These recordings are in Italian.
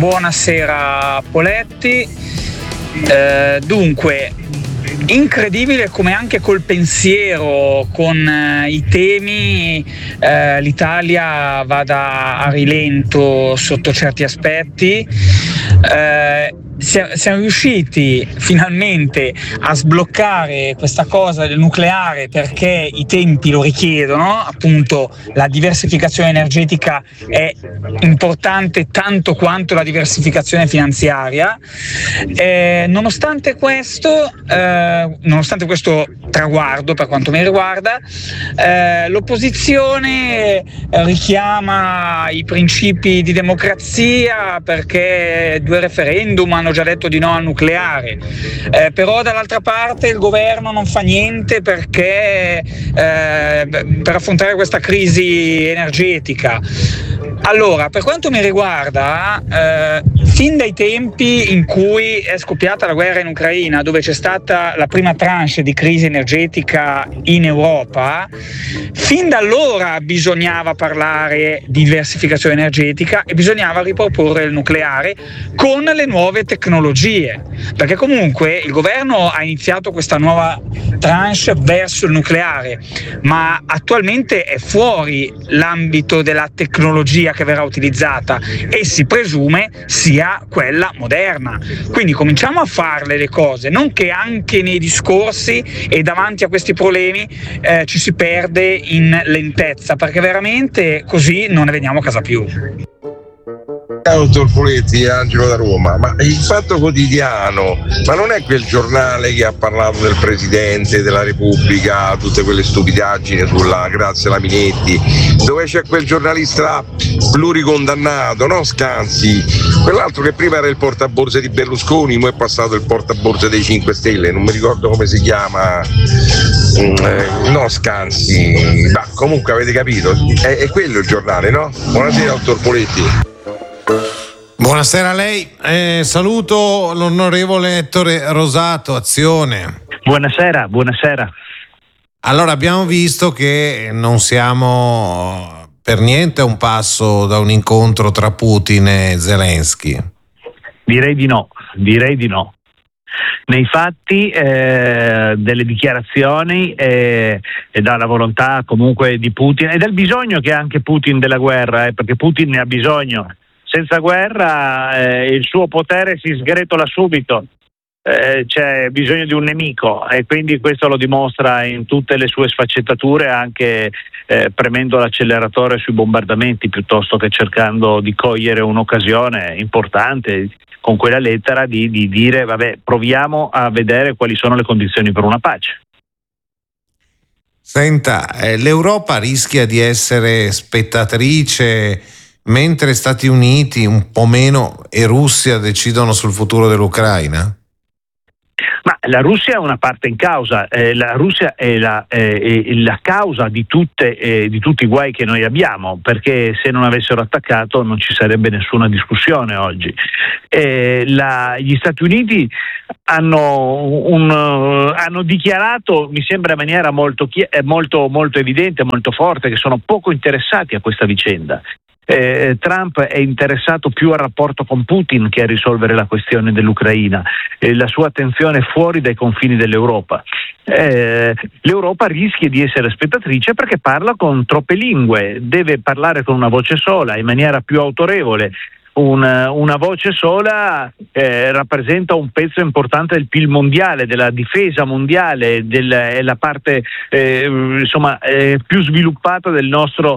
Buonasera Poletti. Dunque, incredibile come anche col pensiero, con i temi, l'Italia vada a rilento sotto certi aspetti. Siamo riusciti finalmente a sbloccare questa cosa del nucleare perché i tempi lo richiedono, appunto la diversificazione energetica è importante tanto quanto la diversificazione finanziaria. Nonostante questo traguardo, per quanto mi riguarda, l'opposizione richiama i principi di democrazia perché 2 referendum hanno già detto di no al nucleare, però dall'altra parte il governo non fa niente perché per affrontare questa crisi energetica. Allora, per quanto mi riguarda, fin dai tempi in cui è scoppiata la guerra in Ucraina, dove c'è stata la prima tranche di crisi energetica in Europa, fin da allora bisognava parlare di diversificazione energetica e bisognava riproporre il nucleare con le nuove tecnologie, perché comunque il governo ha iniziato questa nuova tranche verso il nucleare, ma attualmente è fuori l'ambito della tecnologia che verrà utilizzata e si presume sia quella moderna. Quindi cominciamo a farle le cose, non che anche nei discorsi e davanti a questi problemi ci si perde in lentezza, perché veramente così non ne veniamo a casa più. Ciao dottor Poletti, Angelo da Roma. Ma il Fatto Quotidiano, ma non è quel giornale che ha parlato del Presidente della Repubblica, tutte quelle stupidaggini sulla Grazia Laminetti, dove c'è quel giornalista pluricondannato, no Scanzi, quell'altro che prima era il portaborse di Berlusconi, ora è passato il portaborse dei 5 Stelle, non mi ricordo come si chiama, no Scanzi, ma comunque avete capito, è quello il giornale, no? Buonasera dottor Poletti. Buonasera a lei, saluto l'onorevole Ettore Rosato, Azione. Buonasera. Allora, abbiamo visto che non siamo per niente a un passo da un incontro tra Putin e Zelensky. Direi di no. Nei fatti, delle dichiarazioni e dalla volontà comunque di Putin e dal bisogno che ha anche Putin della guerra, perché Putin ne ha bisogno. Senza guerra il suo potere si sgretola subito, c'è bisogno di un nemico e quindi questo lo dimostra in tutte le sue sfaccettature, anche premendo l'acceleratore sui bombardamenti piuttosto che cercando di cogliere un'occasione importante con quella lettera di dire vabbè, proviamo a vedere quali sono le condizioni per una pace. Senta, l'Europa rischia di essere spettatrice mentre Stati Uniti un po' meno e Russia decidono sul futuro dell'Ucraina? Ma la Russia è una parte in causa, la Russia è la causa di tutti i guai che noi abbiamo, perché se non avessero attaccato non ci sarebbe nessuna discussione oggi. Gli Stati Uniti hanno dichiarato, mi sembra in maniera molto evidente, molto forte, che sono poco interessati a questa vicenda. Trump è interessato più al rapporto con Putin che a risolvere la questione dell'Ucraina, la sua attenzione è fuori dai confini dell'Europa. L'Europa rischia di essere spettatrice perché parla con troppe lingue, deve parlare con una voce sola, in maniera più autorevole. Una voce sola rappresenta un pezzo importante del PIL mondiale, della difesa mondiale, è la parte più sviluppata del nostro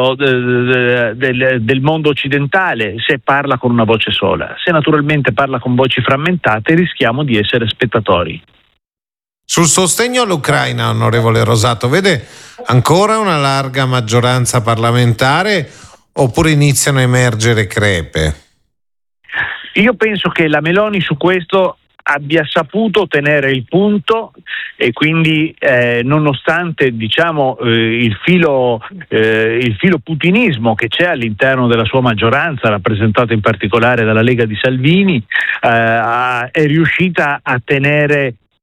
del mondo occidentale, se parla con una voce sola. Se naturalmente parla con voci frammentate rischiamo di essere spettatori. Sul sostegno all'Ucraina, onorevole Rosato, vede ancora una larga maggioranza parlamentare oppure iniziano a emergere crepe? Io penso che la Meloni su questo abbia saputo tenere il punto e quindi nonostante il filo putinismo che c'è all'interno della sua maggioranza, rappresentato in particolare dalla Lega di Salvini, è riuscita a tenere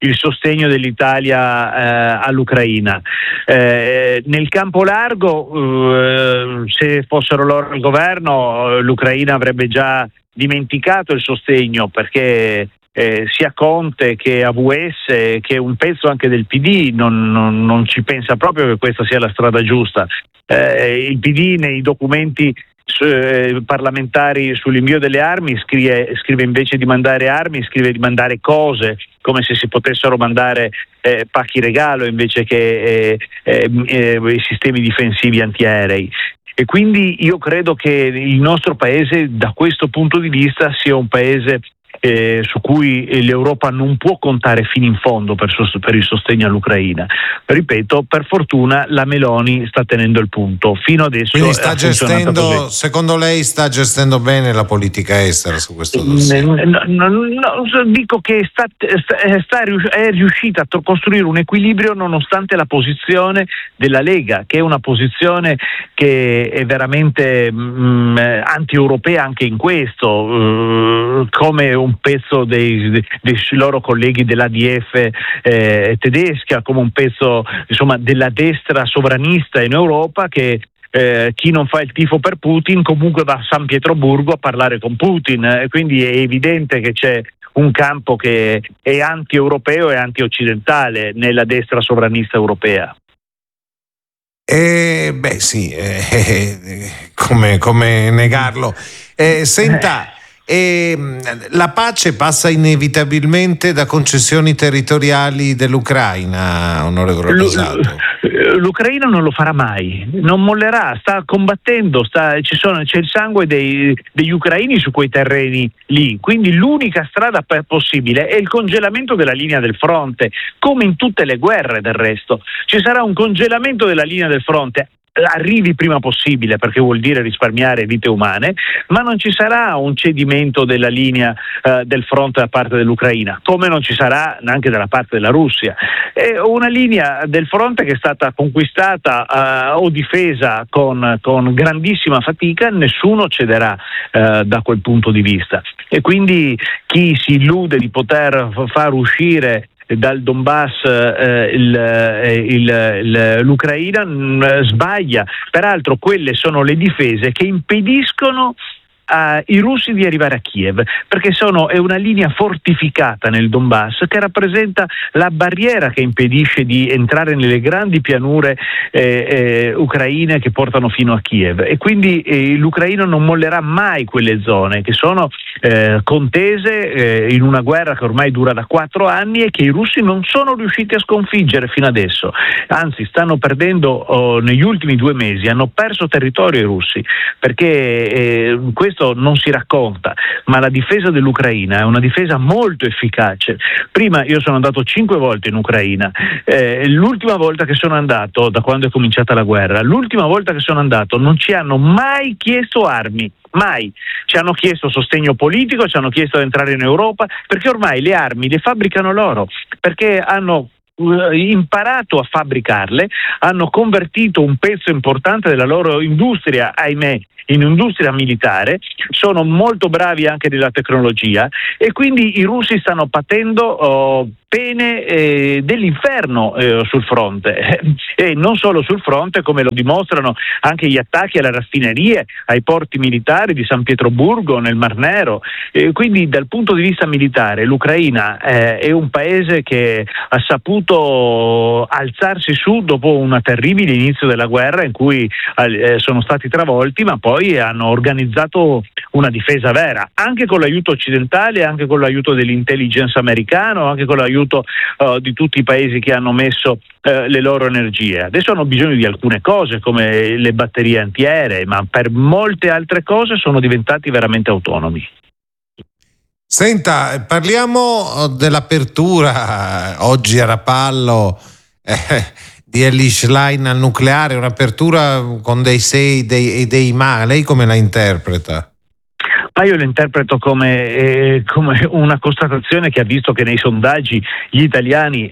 il sostegno dell'Italia all'Ucraina. Nel campo largo, se fossero loro al governo, l'Ucraina avrebbe già dimenticato il sostegno, perché sia Conte che AVS che un pezzo anche del PD non ci pensa proprio che questa sia la strada giusta. Il PD nei documenti parlamentari sull'invio delle armi scrive invece di mandare armi, scrive di mandare cose, come se si potessero mandare pacchi regalo invece che i sistemi difensivi antiaerei. E quindi io credo che il nostro paese, da questo punto di vista, sia un paese su cui l'Europa non può contare fino in fondo per il sostegno all'Ucraina. Ripeto, per fortuna la Meloni sta tenendo il punto. Fino adesso quindi secondo lei sta gestendo bene la politica estera su questo dossier? No, dico che è riuscita a costruire un equilibrio nonostante la posizione della Lega, che è una posizione che è veramente anti-europea anche in questo, come un pezzo dei loro colleghi dell'ADF tedesca, come un pezzo insomma della destra sovranista in Europa, che chi non fa il tifo per Putin comunque va a San Pietroburgo a parlare con Putin, quindi è evidente che c'è un campo che è anti-europeo e anti-occidentale nella destra sovranista europea. Sì, come negarlo. Senta, la pace passa inevitabilmente da concessioni territoriali dell'Ucraina, onorevole Rosato? L'Ucraina non lo farà mai, non mollerà, sta combattendo, c'è il sangue degli ucraini su quei terreni lì, quindi l'unica strada possibile è il congelamento della linea del fronte, come in tutte le guerre del resto. Ci sarà un congelamento della linea del fronte, arrivi prima possibile, perché vuol dire risparmiare vite umane, ma non ci sarà un cedimento della linea del fronte da parte dell'Ucraina, come non ci sarà neanche dalla parte della Russia. È una linea del fronte che è stata conquistata o difesa con grandissima fatica, nessuno cederà da quel punto di vista, e quindi chi si illude di poter far uscire dal Donbass l'Ucraina sbaglia. Peraltro quelle sono le difese che impediscono ai russi di arrivare a Kiev, perché è una linea fortificata nel Donbass che rappresenta la barriera che impedisce di entrare nelle grandi pianure ucraine che portano fino a Kiev, e quindi l'Ucraina non mollerà mai quelle zone che sono contese in una guerra che ormai dura da 4 anni e che i russi non sono riusciti a sconfiggere fino adesso, anzi stanno perdendo negli ultimi 2 mesi, hanno perso territorio i russi, perché questo non si racconta, ma la difesa dell'Ucraina è una difesa molto efficace. Prima io sono andato 5 volte in Ucraina, l'ultima volta che sono andato, da quando è cominciata la guerra, l'ultima volta che sono andato non ci hanno mai chiesto armi, mai. Ci hanno chiesto sostegno politico, ci hanno chiesto di entrare in Europa, perché ormai le armi le fabbricano loro, perché hanno imparato a fabbricarle, hanno convertito un pezzo importante della loro industria, ahimè, in industria militare, sono molto bravi anche nella tecnologia, e quindi i russi stanno patendo pene dell'inferno sul fronte, e non solo sul fronte, come lo dimostrano anche gli attacchi alle raffinerie, ai porti militari di San Pietroburgo nel Mar Nero. Quindi dal punto di vista militare l'Ucraina è un paese che ha saputo alzarsi su dopo un terribile inizio della guerra in cui sono stati travolti, ma poi hanno organizzato una difesa vera, anche con l'aiuto occidentale, anche con l'aiuto dell'intelligence americano, anche con l'aiuto di tutti i paesi che hanno messo le loro energie. Adesso hanno bisogno di alcune cose come le batterie antiaeree, ma per molte altre cose sono diventati veramente autonomi. Senta, parliamo dell'apertura oggi a Rapallo di Elly Schlein al nucleare, un'apertura con dei sei e dei ma. Lei come la interpreta? Ma io lo interpreto come una constatazione che ha visto che nei sondaggi gli italiani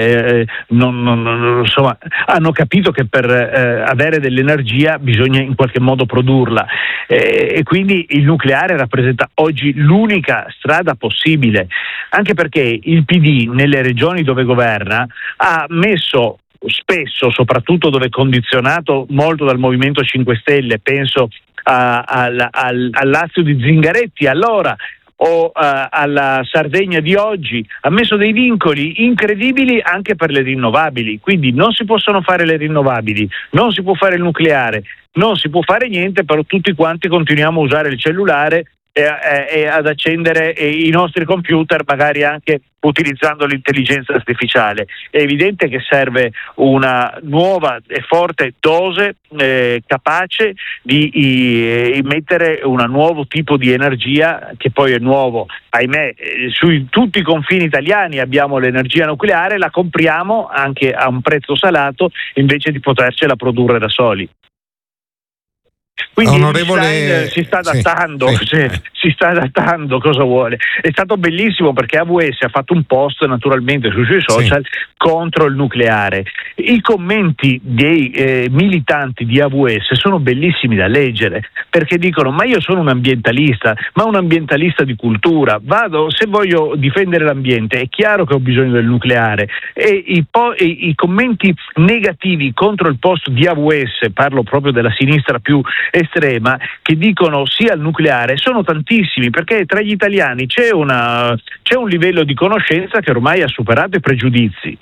insomma, hanno capito che per avere dell'energia bisogna in qualche modo produrla, e quindi il nucleare rappresenta oggi l'unica strada possibile, anche perché il PD nelle regioni dove governa ha messo spesso, soprattutto dove è condizionato molto dal Movimento 5 Stelle, penso al Lazio di Zingaretti allora o alla Sardegna di oggi, ha messo dei vincoli incredibili anche per le rinnovabili, quindi non si possono fare le rinnovabili, non si può fare il nucleare, non si può fare niente, però tutti quanti continuiamo a usare il cellulare e ad accendere i nostri computer, magari anche utilizzando l'intelligenza artificiale. È evidente che serve una nuova e forte dose capace di mettere un nuovo tipo di energia, che poi è nuovo, ahimè, su tutti i confini italiani abbiamo l'energia nucleare, la compriamo anche a un prezzo salato invece di potercela produrre da soli. Quindi Onorevole... si sta adattando, sì. si sta adattando, cosa vuole? È stato bellissimo perché AWS ha fatto un post naturalmente sui suoi social contro il nucleare. I commenti dei militanti di AWS sono bellissimi da leggere, perché dicono: ma io sono un ambientalista, ma un ambientalista di cultura, se voglio difendere l'ambiente è chiaro che ho bisogno del nucleare. E i commenti negativi contro il post di AWS, parlo proprio della sinistra più estrema, che dicono sì al nucleare, sono tantissimi, perché tra gli italiani c'è un livello di conoscenza che ormai ha superato i pregiudizi.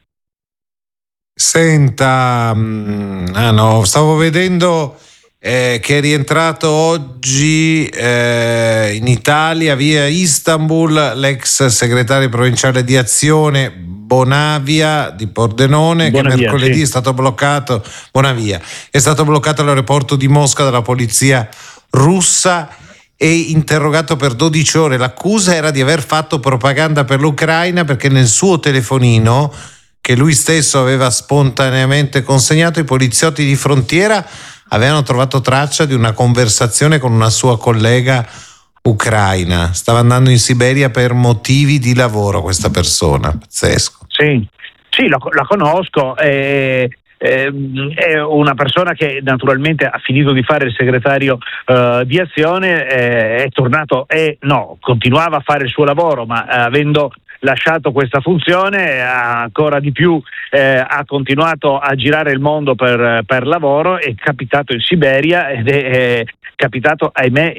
Senta, stavo vedendo che è rientrato oggi in Italia via Istanbul l'ex segretario provinciale di Azione Bonavia di Pordenone, che mercoledì è stato bloccato. Bonavia è stato bloccato all'aeroporto di Mosca dalla polizia russa e interrogato per 12 ore. L'accusa era di aver fatto propaganda per l'Ucraina, perché nel suo telefonino, che lui stesso aveva spontaneamente consegnato, i poliziotti di frontiera avevano trovato traccia di una conversazione con una sua collega ucraina. Stava andando in Siberia per motivi di lavoro questa persona. Pazzesco. Sì, la conosco. È una persona che naturalmente ha finito di fare il segretario di Azione, è tornato continuava a fare il suo lavoro, ma avendo lasciato questa funzione ancora di più ha continuato a girare il mondo per lavoro, è capitato in Siberia ed è capitato, ahimè,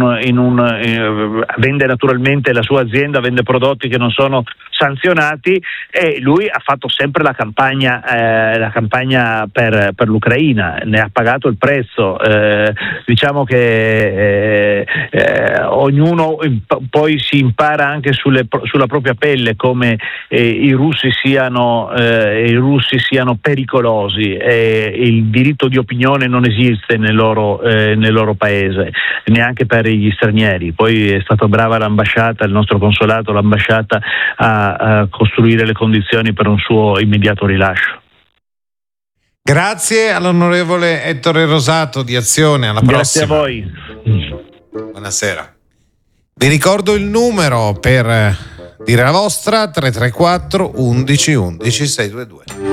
vende naturalmente la sua azienda, vende prodotti che non sono sanzionati, e lui ha fatto sempre la campagna per l'Ucraina, ne ha pagato il prezzo. Diciamo che ognuno poi si impara anche sulla propria pelle come i russi siano pericolosi, e il diritto di opinione non esiste nel loro paese, neanche per gli stranieri. Poi è stata brava l'ambasciata, il nostro consolato, l'ambasciata a costruire le condizioni per un suo immediato rilascio. Grazie all'onorevole Ettore Rosato di Azione, alla prossima. Grazie a voi. Buonasera. Vi ricordo il numero per dire la vostra: 334 11 11 622.